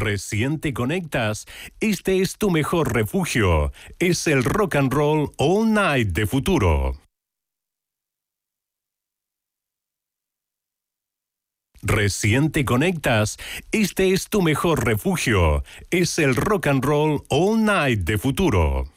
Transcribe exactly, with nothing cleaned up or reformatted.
Recién te conectas, este es tu mejor refugio. Es el Rock and Roll All Night de Futuro. Recién te conectas, este es tu mejor refugio. Es el Rock and Roll All Night de Futuro.